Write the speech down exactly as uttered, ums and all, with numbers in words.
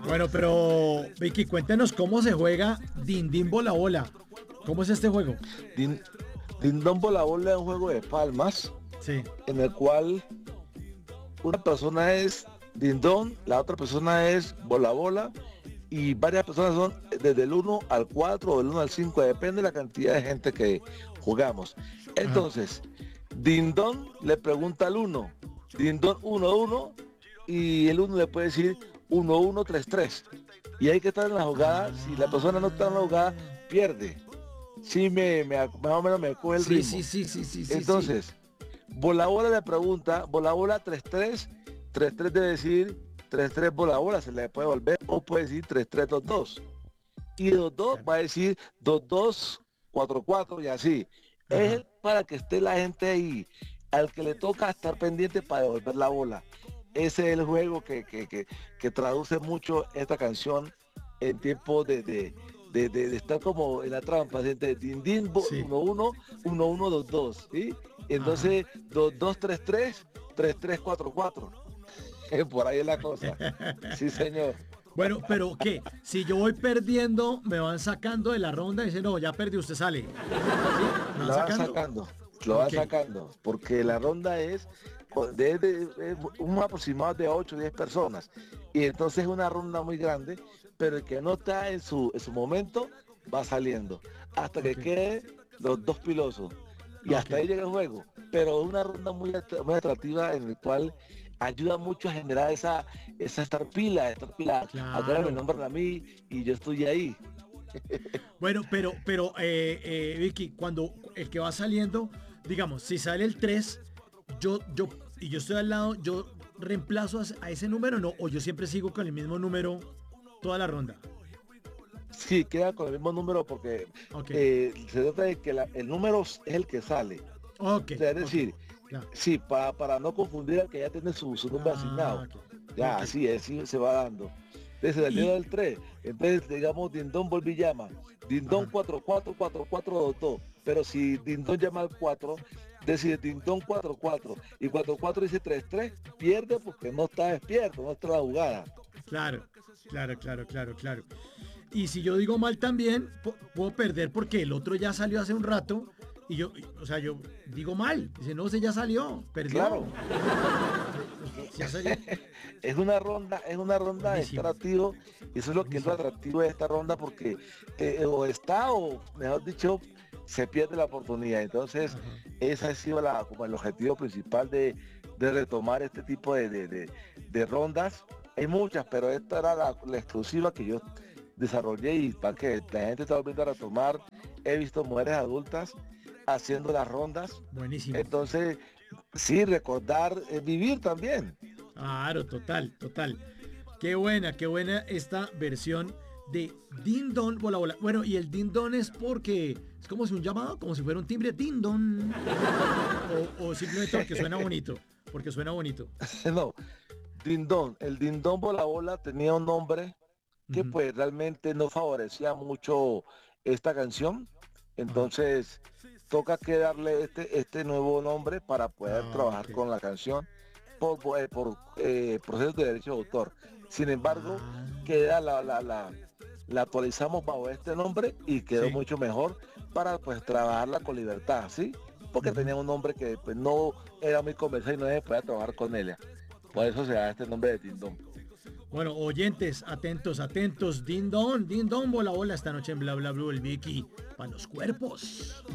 Bueno, pero Vicky, cuéntenos cómo se juega Din Din Bola Bola. ¿Cómo es este juego? Din, Dindón Bola Bola es un juego de palmas Sí. en el cual una persona es Dindón, la otra persona es Bola Bola y varias personas son desde el uno al cuatro o del uno al cinco, depende de la cantidad de gente que jugamos. Ajá. Entonces, Dindón le pregunta al uno, Dindón uno uno y el uno le puede decir uno uno tres tres. Y hay que estar en la jugada, si la persona no está en la jugada, Ah. pierde. Sí, me, me, más o menos me coge el Sí, sí, ritmo. sí, sí, sí, sí, sí. Entonces, Bola Bola le pregunta, Bola Bola tres tres, tres tres debe decir tres tres Bola Bola, se le puede volver, o puede decir tres tres dos dos. Y dos dos Claro. va a decir dos dos cuatro cuatro y así. Ajá. Es para que esté la gente ahí, al que le toca estar pendiente para devolver la bola. Ese es el juego que, que, que, que traduce mucho esta canción en tiempo de, de, de, de, de estar como en la trampa, de din din Sí. uno uno, uno uno dos dos, ¿sí? Ajá. Entonces dos dos tres tres, tres tres cuatro cuatro. Por ahí es la cosa. Sí, señor. Bueno, pero ¿qué? Si yo voy perdiendo, me van sacando de la ronda y dicen, no, ya perdió, usted sale. ¿Sí? ¿Me van Lo van sacando? sacando, lo van Ok. sacando, porque la ronda es de, de- de- un aproximado de ocho o diez personas. Y entonces es una ronda muy grande, pero el que no está en su, en su momento va saliendo. Hasta que Ok. quede los dos pilosos. Y Ok. hasta ahí llega el juego. Pero es una ronda muy, at- muy atractiva en el cual ayuda mucho a generar esa, esa estar pila, estar pila. Ahora me Claro. nombran a mí y yo estoy ahí. Bueno, pero, pero, eh, eh, Vicky, cuando el que va saliendo, digamos, si sale el tres, yo, yo, y yo estoy al lado, yo reemplazo a, a ese número, ¿no? O yo siempre sigo con el mismo número toda la ronda. Sí, queda con el mismo número porque Ok. eh, se trata de que la- el número es el que sale. Ok, O sea, es ok. decir, Claro. sí, para, para no confundir al que ya tiene su, su número Ah, asignado. ok. Ya, Ok. así es, sí se va dando. Entonces salió Y, del tres. Entonces, digamos, Dindón volví y llama. Dindón ajá. cuatro cuatro cuatro cuatro dos dos. Pero si Dindón llama al cuatro, decide Dindón cuatro cuatro. Y cuatro cuatro dice tres tres, pierde porque no está despierto, no está en la jugada. Claro, claro, claro, claro, claro. Y si yo digo mal también, pu- puedo perder porque el otro ya salió hace un rato y yo, y- o sea, yo digo mal. Dice, no, ese ya salió, Claro. perdió. Ya salió. Es una ronda, es una ronda de estar Buenísimo, activo, y eso es lo que es lo buenísimo. atractivo de esta ronda, porque eh, o está o mejor dicho se pierde la oportunidad. Entonces Ajá. ese ha sido la, como el objetivo principal de, de retomar este tipo de, de- de- de rondas. Hay muchas, pero esta era la, la exclusiva que yo desarrollé, y para que la gente está volviendo a retomar. He visto mujeres adultas haciendo las rondas. Buenísimo. Entonces sí, recordar, eh, vivir también. Claro, total, total. Qué buena, qué buena esta versión de Din Don Bola Bola. Bueno, y el Din Don es porque es como si un llamado, como si fuera un timbre Din Don. O, o simplemente porque suena bonito. Porque suena bonito. No, Dindón, el Dindón Bola Bola tenía un nombre que Ujú. pues realmente no favorecía mucho esta canción. Ajá. Entonces toca que darle este, este nuevo nombre para poder Ah, trabajar ok. con la canción por, por, eh, por, eh, procesos de derecho de autor. Sin embargo, Ah, queda la, la, la, la actualizamos bajo este nombre y quedó sí. mucho mejor para pues trabajarla con libertad, ¿sí? Porque Ujú. tenía un nombre que pues no era muy comercial y no se podía trabajar con ella. Por Claro. eso se da este nombre de Tindón. Bueno, oyentes, atentos, atentos. Din Don, Din Don, bola bola esta noche en Bla Bla Blue, el Vicky. Para los cuerpos.